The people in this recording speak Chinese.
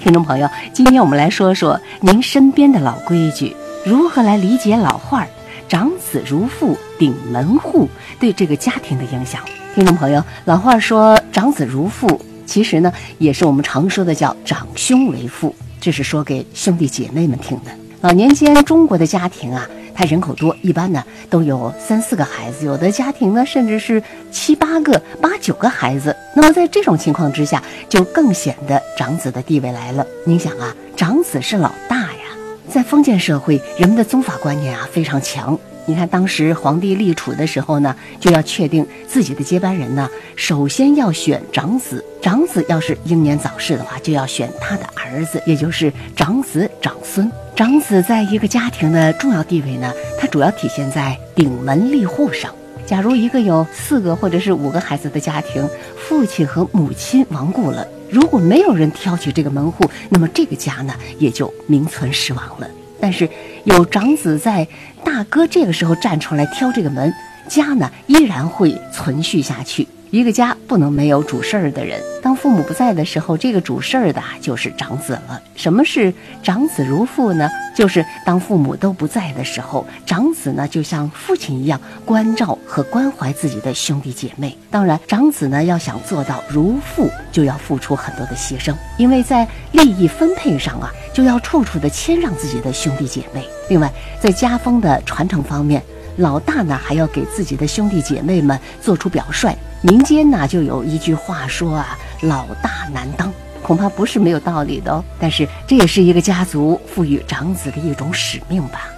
听众朋友，今天我们来说说您身边的老规矩，如何来理解老话长子如父顶门户对这个家庭的影响。听众朋友，老话说长子如父，其实呢也是我们常说的叫长兄为父，这是说给兄弟姐妹们听的。老年间中国的家庭啊，它人口多，一般呢都有3、4个孩子，有的家庭呢甚至是7、8个、8、9个孩子。那么在这种情况之下，就更显得长子的地位来了。您想啊，长子是老大呀，在封建社会，人们的宗法观念啊非常强。你看当时皇帝立储的时候呢，就要确定自己的接班人呢，首先要选长子，长子要是英年早逝的话，就要选他的儿子，也就是长子长孙。长子在一个家庭的重要地位呢，它主要体现在顶门立户上。假如一个有4个或者是5个孩子的家庭，父亲和母亲亡故了，如果没有人挑起这个门户，那么这个家呢也就名存实亡了。但是有长子在，大哥这个时候站出来挑这个门，家呢依然会存续下去。一个家不能没有主事儿的人，当父母不在的时候，这个主事儿的就是长子了。什么是长子如父呢？就是当父母都不在的时候，长子呢就像父亲一样关照和关怀自己的兄弟姐妹。当然长子呢要想做到如父，就要付出很多的牺牲，因为在利益分配上啊，就要处处的谦让自己的兄弟姐妹。另外在家风的传承方面，老大呢还要给自己的兄弟姐妹们做出表率。民间呢就有一句话说啊，老大难当，恐怕不是没有道理的哦。但是这也是一个家族赋予长子的一种使命吧。